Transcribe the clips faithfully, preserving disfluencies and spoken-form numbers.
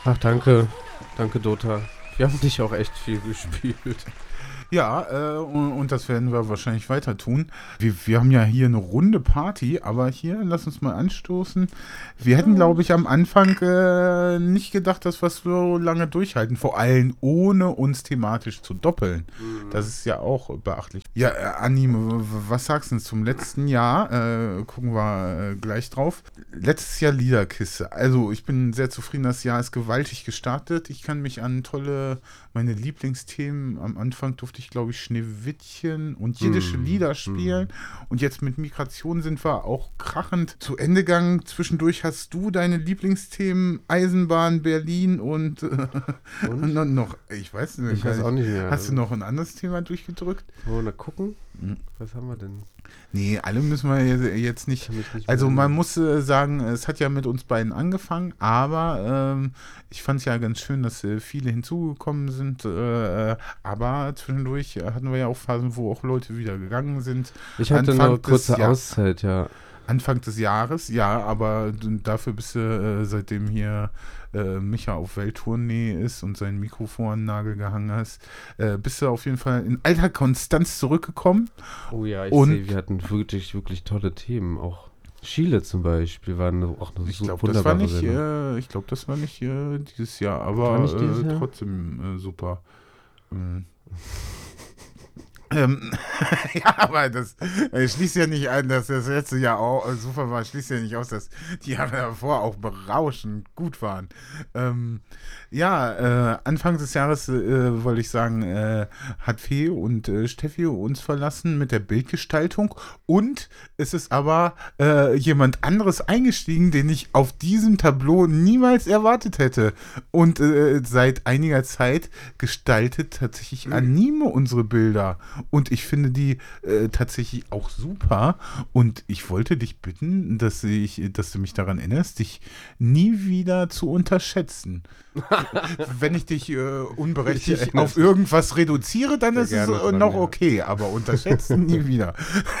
Ach, danke. Danke, Dota. Wir haben dich auch echt viel gespielt. Ja, äh, und, und das werden wir wahrscheinlich weiter tun. Wir, wir haben ja hier eine runde Party, aber hier, lass uns mal anstoßen. Wir hätten, glaube ich, am Anfang äh, nicht gedacht, dass wir so lange durchhalten. Vor allem ohne uns thematisch zu doppeln. Mhm. Das ist ja auch beachtlich. Ja, äh, Anime, was sagst du zum letzten Jahr? Äh, gucken wir äh, gleich drauf. Letztes Jahr Liederkiste. Also ich bin sehr zufrieden, das Jahr ist gewaltig gestartet. Ich kann mich an tolle, meine Lieblingsthemen, am Anfang durfte ich, glaube ich, Schneewittchen und jiddische mm, Lieder spielen. Mm. Und jetzt mit Migration sind wir auch krachend zu Ende gegangen. Zwischendurch hast du deine Lieblingsthemen Eisenbahn, Berlin und, äh, und? und noch, ich weiß nicht. Ich weiß auch nicht mehr. Hast du noch ein anderes Thema durchgedrückt? Wollen wir gucken? Hm. Was haben wir denn? Nee, alle müssen wir jetzt nicht. nicht also man muss äh, sagen, es hat ja mit uns beiden angefangen, aber ähm, ich fand es ja ganz schön, dass äh, viele hinzugekommen sind. Äh, aber zwischendurch hatten wir ja auch Phasen, wo auch Leute wieder gegangen sind. Ich hatte Anfang eine kurze Jahr- Auszeit, ja. Anfang des Jahres, ja, aber dafür bist du äh, seitdem hier äh, Micha auf Welttournee ist und sein Mikrofon an den Nagel gehangen hast, äh, bist du auf jeden Fall in alter Konstanz zurückgekomkommen. Oh ja, ich Und- sehe, wir hatten wirklich, wirklich tolle Themen. Auch Chile zum Beispiel war eine, auch eine Ich so glaube, das war wunderbare nicht, Sendung. äh, ich glaube, das war nicht äh, dieses Jahr, War aber nicht dieses äh, Jahr? trotzdem äh, super. Ähm. ähm, ja, aber das äh, schließt ja nicht ein, dass das letzte Jahr auch äh, super war, schließt ja nicht aus, dass die Jahre davor auch berauschend gut waren. Ähm, ja, äh, Anfang des Jahres, äh, wollte ich sagen, äh, hat Fee und äh, Steffi uns verlassen mit der Bildgestaltung und es ist aber äh, jemand anderes eingestiegen, den ich auf diesem Tableau niemals erwartet hätte. Und äh, seit einiger Zeit gestaltet tatsächlich Mhm. Anime unsere Bilder. Und ich finde die äh, tatsächlich auch super. Und ich wollte dich bitten, dass, ich, dass du mich daran erinnerst, dich nie wieder zu unterschätzen. Wenn ich dich äh, unberechtigt Ich- auf irgendwas reduziere, dann Sehr ist es gerne äh, dran, noch ja. okay. Aber unterschätzen nie wieder.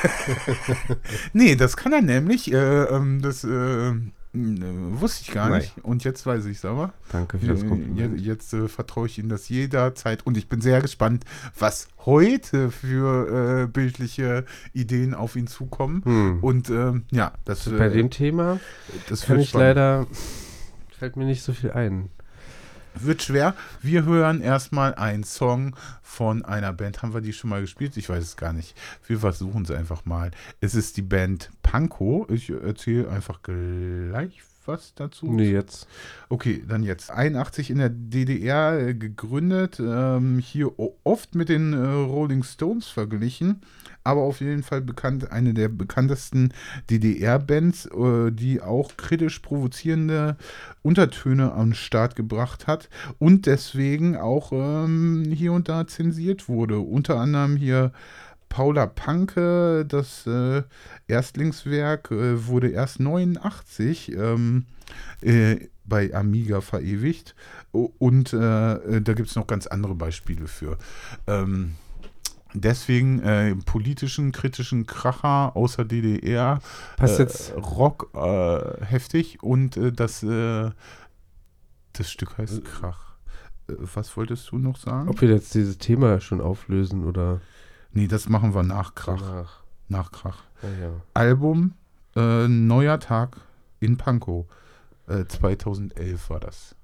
Nee, das kann er nämlich. Äh, ähm, das äh, mh, wusste ich gar Nein. nicht. Und jetzt weiß ich es aber. Danke für das Äh, Kompliment. Jetzt, jetzt äh, vertraue ich Ihnen das jederzeit. Und ich bin sehr gespannt, was heute für äh, bildliche Ideen auf ihn zukommen. Hm. Und ähm, ja, das, Bei äh, dem Thema das kann wird ich spannend. leider, fällt mir nicht so viel ein. Wird schwer. Wir hören erstmal einen Song von einer Band. Haben wir die schon mal gespielt? Ich weiß es gar nicht. Wir versuchen es einfach mal. Es ist die Band Pankow. Ich erzähle einfach gleich was dazu. Nee, jetzt. Okay, dann jetzt. einundachtzig in der D D R äh, gegründet. Ähm, hier o- oft mit den äh, Rolling Stones verglichen. Aber auf jeden Fall bekannt, eine der bekanntesten D D R-Bands, äh, die auch kritisch provozierende Untertöne am Start gebracht hat und deswegen auch ähm, hier und da zensiert wurde. Unter anderem hier Paula Panke, das äh, Erstlingswerk, äh, wurde erst neunundachtzig ähm, äh, bei Amiga verewigt. O- Und äh, da gibt es noch ganz andere Beispiele für. Ähm, Deswegen äh, politischen, kritischen Kracher außer D D R, Passt äh, jetzt. Rock äh, heftig und äh, das, äh, das Stück heißt Krach. Äh, was wolltest du noch sagen? Ob wir jetzt dieses Thema schon auflösen oder Nee, das machen wir nach Krach. danach. Nach Krach. Ja, ja. Album äh, Neuer Tag in Pankow. Äh, zweitausendelf war das.